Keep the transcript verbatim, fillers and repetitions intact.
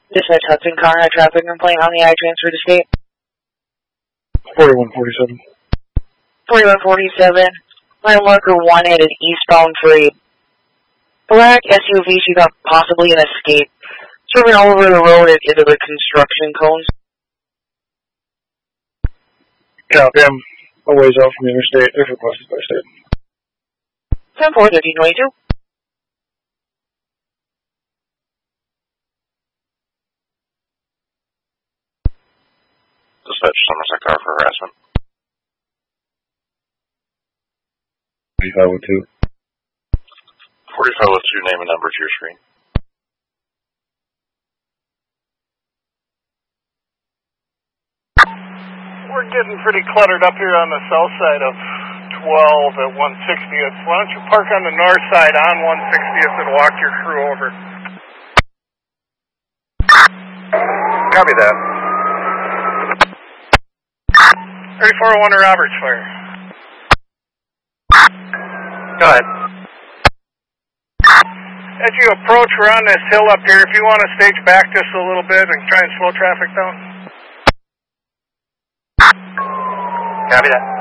Dispatch Hudson Connor, traffic complaint on the I transfer to state. forty-one forty-seven. forty-one forty-seven. Line worker one at an eastbound freight. Black S U V, she got possibly an escape. Swerving over the road into the construction cones. Copy, I'm a ways off from the interstate, if requested by state. ten four fifteen twenty-two. Dispatch Somerset car for harassment. forty-five oh two. forty-five oh two, name and number to your screen. We're getting pretty cluttered up here on the south side of twelve at one sixtieth. Why don't you park on the north side on one sixtieth and walk your crew over? Copy that. thirty-four oh one to Roberts, fire. Go ahead. As you approach, we're on this hill up here. If you want to stage back just a little bit and try and slow traffic down. Copy that.